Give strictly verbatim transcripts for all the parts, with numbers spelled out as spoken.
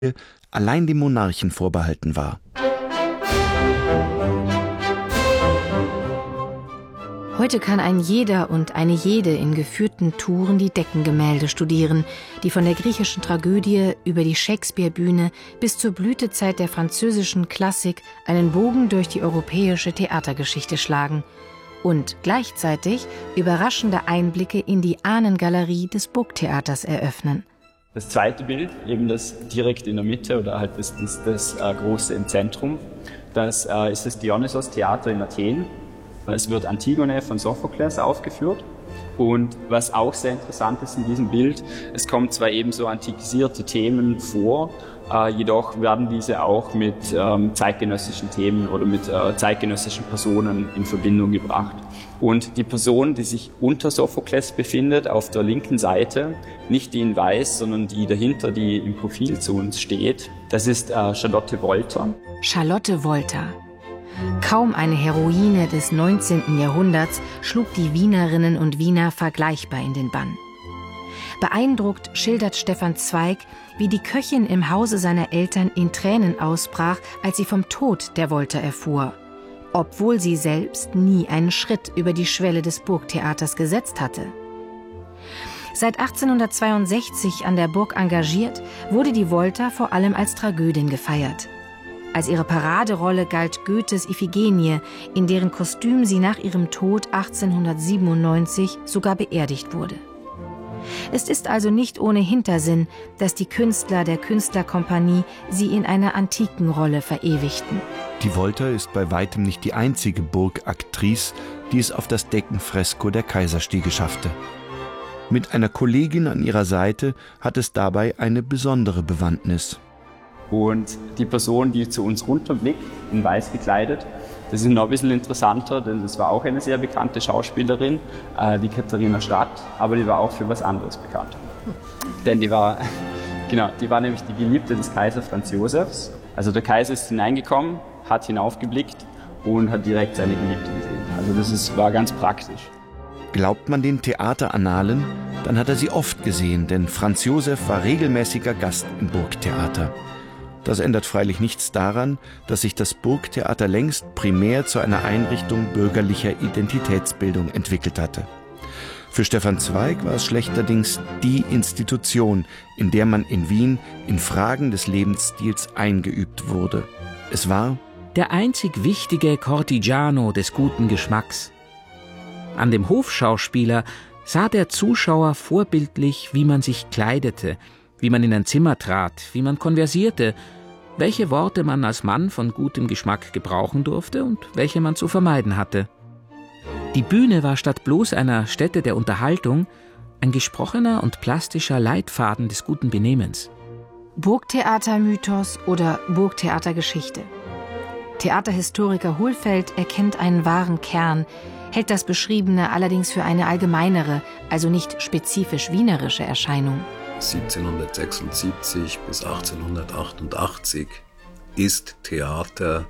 allein dem Monarchen vorbehalten war. Heute kann ein jeder und eine jede in geführten Touren die Deckengemälde studieren, die von der griechischen Tragödie über die Shakespeare-Bühne bis zur Blütezeit der französischen Klassik einen Bogen durch die europäische Theatergeschichte schlagen und gleichzeitig überraschende Einblicke in die Ahnengalerie des Burgtheaters eröffnen. Das zweite Bild, eben das direkt in der Mitte oder halt das, das, das äh, große im Zentrum, das äh, ist das Dionysos-Theater in Athen. Es wird Antigone von Sophokles aufgeführt. Und was auch sehr interessant ist in diesem Bild, es kommen zwar eben so antikisierte Themen vor, äh, jedoch werden diese auch mit ähm, zeitgenössischen Themen oder mit äh, zeitgenössischen Personen in Verbindung gebracht. Und die Person, die sich unter Sophokles befindet, auf der linken Seite, nicht die in weiß, sondern die dahinter, die im Profil zu uns steht, das ist äh, Charlotte Wolter. Charlotte Wolter. Kaum eine Heroine des neunzehnten Jahrhunderts schlug die Wienerinnen und Wiener vergleichbar in den Bann. Beeindruckt schildert Stefan Zweig, wie die Köchin im Hause seiner Eltern in Tränen ausbrach, als sie vom Tod der Wolter erfuhr, obwohl sie selbst nie einen Schritt über die Schwelle des Burgtheaters gesetzt hatte. Seit achtzehnhundertzweiundsechzig an der Burg engagiert, wurde die Wolter vor allem als Tragödin gefeiert. Als ihre Paraderolle galt Goethes Iphigenie, in deren Kostüm sie nach ihrem Tod achtzehnhundertsiebenundneunzig sogar beerdigt wurde. Es ist also nicht ohne Hintersinn, dass die Künstler der Künstlerkompanie sie in einer antiken Rolle verewigten. Die Wolter ist bei weitem nicht die einzige Burgaktrice, die es auf das Deckenfresko der Kaiserstiege schaffte. Mit einer Kollegin an ihrer Seite hat es dabei eine besondere Bewandtnis. Und die Person, die zu uns runterblickt, in weiß gekleidet, das ist noch ein bisschen interessanter, denn das war auch eine sehr bekannte Schauspielerin, äh, die Katharina Stadt, aber die war auch für was anderes bekannt. Denn die war, genau, die war nämlich die Geliebte des Kaisers Franz Josefs. Also der Kaiser ist hineingekommen, hat hinaufgeblickt und hat direkt seine Geliebte gesehen. Also das ist, war ganz praktisch. Glaubt man den Theaterannalen, dann hat er sie oft gesehen, denn Franz Josef war regelmäßiger Gast im Burgtheater. Das ändert freilich nichts daran, dass sich das Burgtheater längst primär zu einer Einrichtung bürgerlicher Identitätsbildung entwickelt hatte. Für Stefan Zweig war es schlechterdings die Institution, in der man in Wien in Fragen des Lebensstils eingeübt wurde. Es war der einzig wichtige Cortigiano des guten Geschmacks. An dem Hofschauspieler sah der Zuschauer vorbildlich, wie man sich kleidete, wie man in ein Zimmer trat, wie man konversierte, welche Worte man als Mann von gutem Geschmack gebrauchen durfte und welche man zu vermeiden hatte. Die Bühne war statt bloß einer Stätte der Unterhaltung ein gesprochener und plastischer Leitfaden des guten Benehmens. Burgtheatermythos oder Burgtheatergeschichte. Theaterhistoriker Hohlfeld erkennt einen wahren Kern, hält das Beschriebene allerdings für eine allgemeinere, also nicht spezifisch wienerische Erscheinung. siebzehnhundertsechsundsiebzig bis achtzehnhundertachtundachtzig ist Theater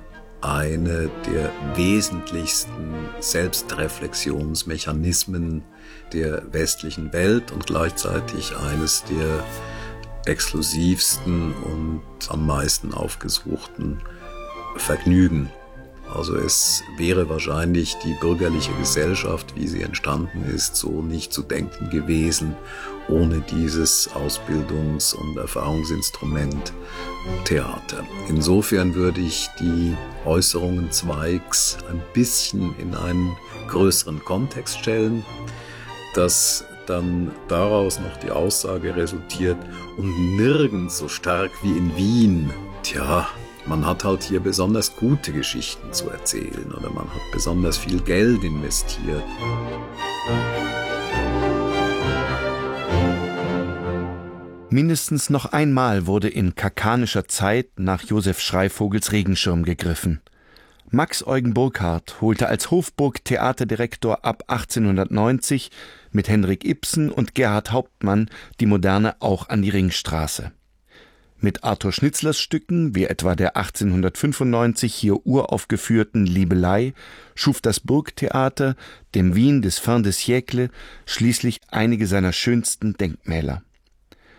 eine der wesentlichsten Selbstreflexionsmechanismen der westlichen Welt und gleichzeitig eines der exklusivsten und am meisten aufgesuchten Vergnügen. Also es wäre wahrscheinlich die bürgerliche Gesellschaft, wie sie entstanden ist, so nicht zu denken gewesen, ohne dieses Ausbildungs- und Erfahrungsinstrument Theater. Insofern würde ich die Äußerungen Zweigs ein bisschen in einen größeren Kontext stellen, dass dann daraus noch die Aussage resultiert, und nirgends so stark wie in Wien. Tja, man hat halt hier besonders gute Geschichten zu erzählen oder man hat besonders viel Geld investiert. Mindestens noch einmal wurde in kakanischer Zeit nach Josef Schreivogels Regenschirm gegriffen. Max Eugen Burkhardt holte als Hofburg-Theaterdirektor ab achtzehnhundertneunzig mit Henrik Ibsen und Gerhard Hauptmann die Moderne auch an die Ringstraße. Mit Arthur Schnitzlers Stücken, wie etwa der achtzehnhundertfünfundneunzig hier uraufgeführten Liebelei, schuf das Burgtheater dem Wien des Fin de siècle schließlich einige seiner schönsten Denkmäler.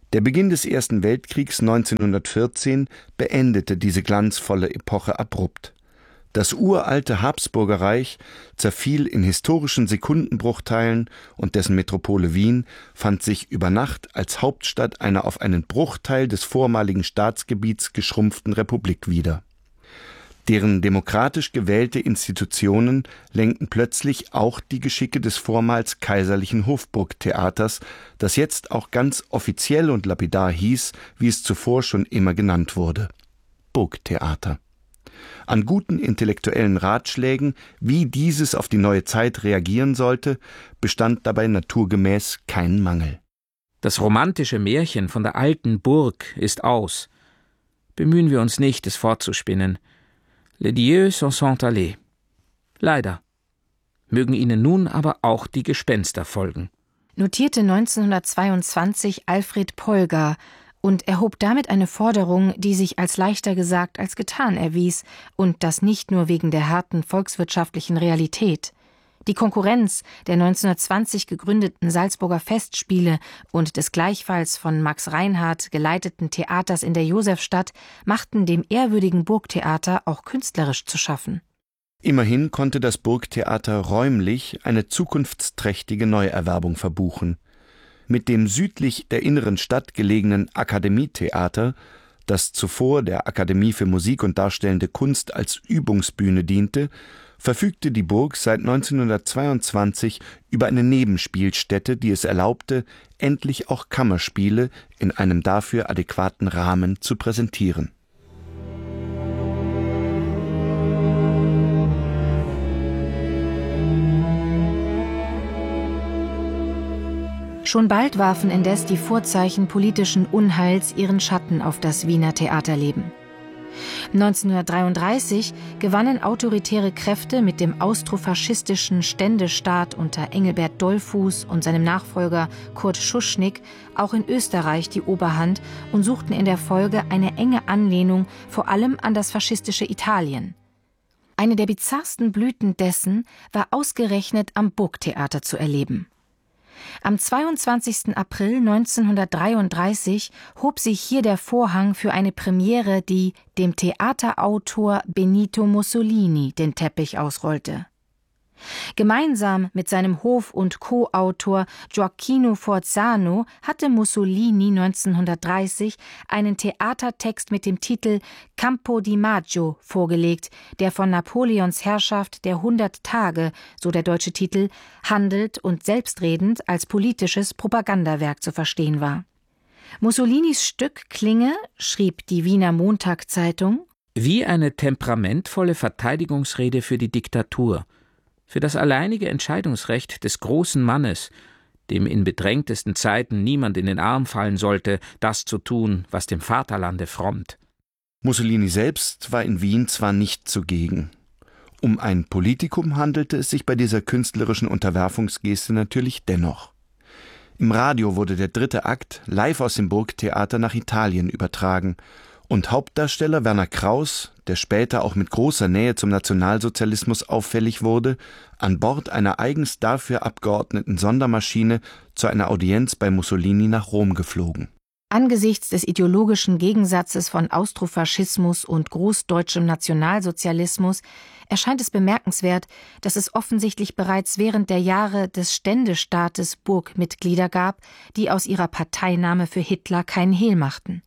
Der Beginn des Ersten Weltkriegs neunzehnhundertvierzehn beendete diese glanzvolle Epoche abrupt. Das uralte Habsburgerreich zerfiel in historischen Sekundenbruchteilen und dessen Metropole Wien fand sich über Nacht als Hauptstadt einer auf einen Bruchteil des vormaligen Staatsgebiets geschrumpften Republik wieder. Deren demokratisch gewählte Institutionen lenkten plötzlich auch die Geschicke des vormals kaiserlichen Hofburgtheaters, das jetzt auch ganz offiziell und lapidar hieß, wie es zuvor schon immer genannt wurde: Burgtheater. An guten intellektuellen Ratschlägen, wie dieses auf die neue Zeit reagieren sollte, bestand dabei naturgemäß kein Mangel. Das romantische Märchen von der alten Burg ist aus. Bemühen wir uns nicht, es fortzuspinnen. Les dieux s'en sont allés. Leider. Mögen ihnen nun aber auch die Gespenster folgen. Notierte neunzehnhundertzweiundzwanzig Alfred Polger und erhob damit eine Forderung, die sich als leichter gesagt als getan erwies, und das nicht nur wegen der harten volkswirtschaftlichen Realität. Die Konkurrenz der neunzehnhundertzwanzig gegründeten Salzburger Festspiele und des gleichfalls von Max Reinhardt geleiteten Theaters in der Josefstadt machten dem ehrwürdigen Burgtheater auch künstlerisch zu schaffen. Immerhin konnte das Burgtheater räumlich eine zukunftsträchtige Neuerwerbung verbuchen. Mit dem südlich der inneren Stadt gelegenen Akademietheater, das zuvor der Akademie für Musik und Darstellende Kunst als Übungsbühne diente, verfügte die Burg seit neunzehnhundertzweiundzwanzig über eine Nebenspielstätte, die es erlaubte, endlich auch Kammerspiele in einem dafür adäquaten Rahmen zu präsentieren. Schon bald warfen indes die Vorzeichen politischen Unheils ihren Schatten auf das Wiener Theaterleben. neunzehnhundertdreiunddreißig gewannen autoritäre Kräfte mit dem austrofaschistischen Ständestaat unter Engelbert Dollfuß und seinem Nachfolger Kurt Schuschnigg auch in Österreich die Oberhand und suchten in der Folge eine enge Anlehnung vor allem an das faschistische Italien. Eine der bizarrsten Blüten dessen war ausgerechnet am Burgtheater zu erleben. Am zweiundzwanzigsten April neunzehnhundertdreiunddreißig hob sich hier der Vorhang für eine Premiere, die dem Theaterautor Benito Mussolini den Teppich ausrollte. Gemeinsam mit seinem Hof- und Co-Autor Gioacchino Forzano hatte Mussolini neunzehnhundertdreißig einen Theatertext mit dem Titel Campo di Maggio vorgelegt, der von Napoleons Herrschaft der hundert Tage, so der deutsche Titel, handelt und selbstredend als politisches Propagandawerk zu verstehen war. Mussolinis Stück klinge, schrieb die Wiener Montagszeitung, wie eine temperamentvolle Verteidigungsrede für die Diktatur, für das alleinige Entscheidungsrecht des großen Mannes, dem in bedrängtesten Zeiten niemand in den Arm fallen sollte, das zu tun, was dem Vaterlande frommt. Mussolini selbst war in Wien zwar nicht zugegen. Um ein Politikum handelte es sich bei dieser künstlerischen Unterwerfungsgeste natürlich dennoch. Im Radio wurde der dritte Akt live aus dem Burgtheater nach Italien übertragen und Hauptdarsteller Werner Kraus, der später auch mit großer Nähe zum Nationalsozialismus auffällig wurde, an Bord einer eigens dafür abgeordneten Sondermaschine zu einer Audienz bei Mussolini nach Rom geflogen. Angesichts des ideologischen Gegensatzes von Austrofaschismus und großdeutschem Nationalsozialismus erscheint es bemerkenswert, dass es offensichtlich bereits während der Jahre des Ständestaates Burgmitglieder gab, die aus ihrer Parteinahme für Hitler keinen Hehl machten.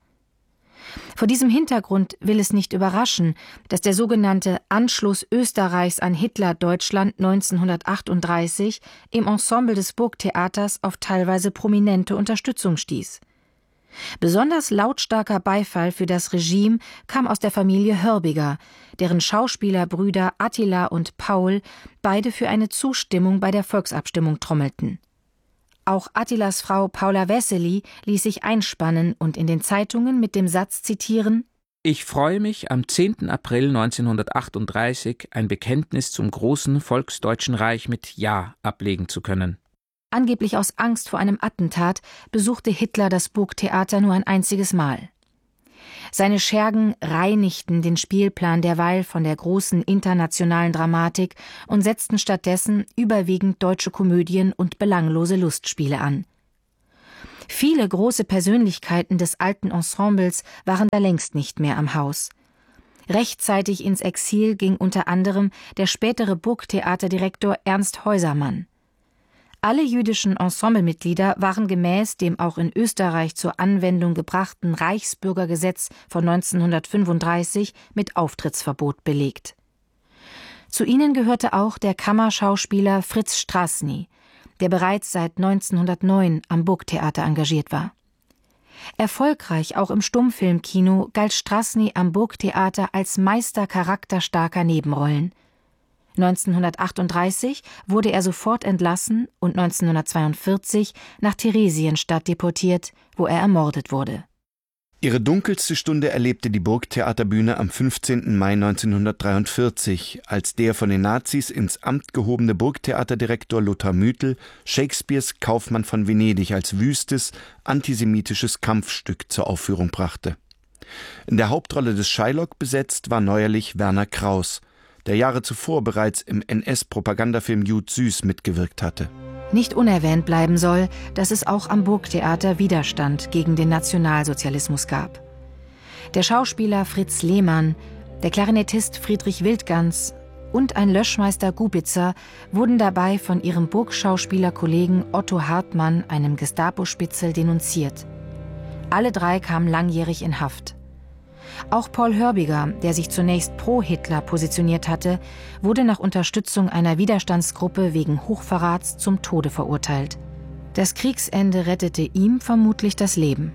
Vor diesem Hintergrund will es nicht überraschen, dass der sogenannte Anschluss Österreichs an Hitler-Deutschland neunzehnhundertachtunddreißig im Ensemble des Burgtheaters auf teilweise prominente Unterstützung stieß. Besonders lautstarker Beifall für das Regime kam aus der Familie Hörbiger, deren Schauspielerbrüder Attila und Paul beide für eine Zustimmung bei der Volksabstimmung trommelten. Auch Attilas Frau Paula Wessely ließ sich einspannen und in den Zeitungen mit dem Satz zitieren: Ich freue mich, am zehnten April neunzehnhundertachtunddreißig ein Bekenntnis zum großen Volksdeutschen Reich mit Ja ablegen zu können. Angeblich aus Angst vor einem Attentat besuchte Hitler das Burgtheater nur ein einziges Mal. Seine Schergen reinigten den Spielplan derweil von der großen internationalen Dramatik und setzten stattdessen überwiegend deutsche Komödien und belanglose Lustspiele an. Viele große Persönlichkeiten des alten Ensembles waren da längst nicht mehr am Haus. Rechtzeitig ins Exil ging unter anderem der spätere Burgtheaterdirektor Ernst Häusermann. Alle jüdischen Ensemblemitglieder waren gemäß dem auch in Österreich zur Anwendung gebrachten Reichsbürgergesetz von neunzehnhundertfünfunddreißig mit Auftrittsverbot belegt. Zu ihnen gehörte auch der Kammerschauspieler Fritz Strassny, der bereits seit neunzehnhundertneun am Burgtheater engagiert war. Erfolgreich auch im Stummfilmkino galt Strassny am Burgtheater als Meister charakterstarker Nebenrollen. neunzehnhundertachtunddreißig wurde er sofort entlassen und neunzehnhundertzweiundvierzig nach Theresienstadt deportiert, wo er ermordet wurde. Ihre dunkelste Stunde erlebte die Burgtheaterbühne am fünfzehnten Mai neunzehnhundertdreiundvierzig, als der von den Nazis ins Amt gehobene Burgtheaterdirektor Lothar Müthel Shakespeares Kaufmann von Venedig als wüstes, antisemitisches Kampfstück zur Aufführung brachte. In der Hauptrolle des Shylock besetzt war neuerlich Werner Krauss, der Jahre zuvor bereits im N S-Propagandafilm Jud Süß mitgewirkt hatte. Nicht unerwähnt bleiben soll, dass es auch am Burgtheater Widerstand gegen den Nationalsozialismus gab. Der Schauspieler Fritz Lehmann, der Klarinettist Friedrich Wildgans und ein Löschmeister Gubitzer wurden dabei von ihrem Burgschauspielerkollegen Otto Hartmann, einem Gestapo-Spitzel, denunziert. Alle drei kamen langjährig in Haft. Auch Paul Hörbiger, der sich zunächst pro Hitler positioniert hatte, wurde nach Unterstützung einer Widerstandsgruppe wegen Hochverrats zum Tode verurteilt. Das Kriegsende rettete ihm vermutlich das Leben.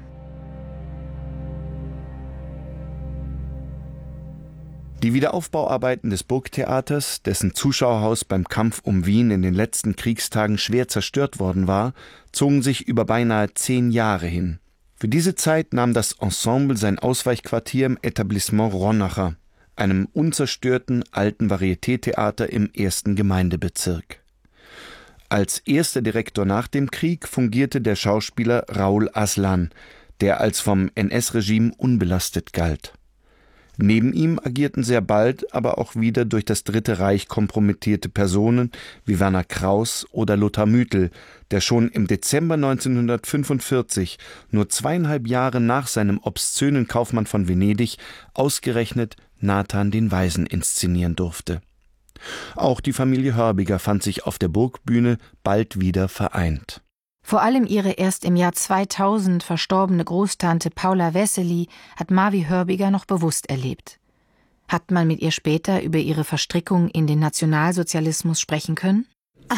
Die Wiederaufbauarbeiten des Burgtheaters, dessen Zuschauerhaus beim Kampf um Wien in den letzten Kriegstagen schwer zerstört worden war, zogen sich über beinahe zehn Jahre hin. Für diese Zeit nahm das Ensemble sein Ausweichquartier im Etablissement Ronacher, einem unzerstörten alten Varietétheater im ersten Gemeindebezirk. Als erster Direktor nach dem Krieg fungierte der Schauspieler Raoul Aslan, der als vom N S-Regime unbelastet galt. Neben ihm agierten sehr bald aber auch wieder durch das Dritte Reich kompromittierte Personen wie Werner Krauss oder Lothar Müthel, der schon im Dezember neunzehnhundertfünfundvierzig, nur zweieinhalb Jahre nach seinem obszönen Kaufmann von Venedig, ausgerechnet Nathan den Weisen inszenieren durfte. Auch die Familie Hörbiger fand sich auf der Burgbühne bald wieder vereint. Vor allem ihre erst im Jahr zweitausend verstorbene Großtante Paula Wessely hat Mavi Hörbiger noch bewusst erlebt. Hat man mit ihr später über ihre Verstrickung in den Nationalsozialismus sprechen können?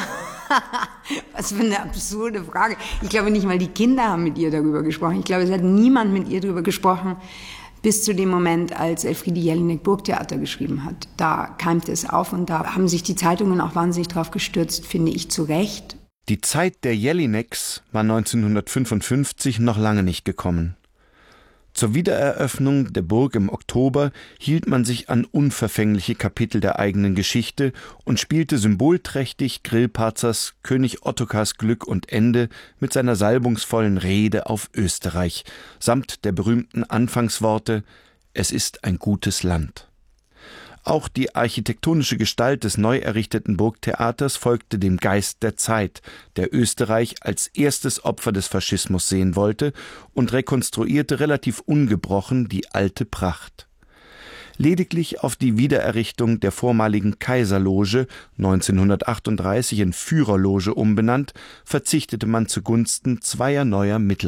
Was für eine absurde Frage. Ich glaube, nicht mal die Kinder haben mit ihr darüber gesprochen. Ich glaube, es hat niemand mit ihr darüber gesprochen, bis zu dem Moment, als Elfriede Jelinek Burgtheater geschrieben hat. Da keimte es auf und da haben sich die Zeitungen auch wahnsinnig drauf gestürzt, finde ich zu Recht. Die Zeit der Jelineks war neunzehnhundertfünfundfünfzig noch lange nicht gekommen. Zur Wiedereröffnung der Burg im Oktober hielt man sich an unverfängliche Kapitel der eigenen Geschichte und spielte symbolträchtig Grillparzers König Ottokars Glück und Ende mit seiner salbungsvollen Rede auf Österreich, samt der berühmten Anfangsworte »Es ist ein gutes Land«. Auch die architektonische Gestalt des neu errichteten Burgtheaters folgte dem Geist der Zeit, der Österreich als erstes Opfer des Faschismus sehen wollte und rekonstruierte relativ ungebrochen die alte Pracht. Lediglich auf die Wiedererrichtung der vormaligen Kaiserloge, neunzehnhundertachtunddreißig in Führerloge umbenannt, verzichtete man zugunsten zweier neuer Mittelalterbauten.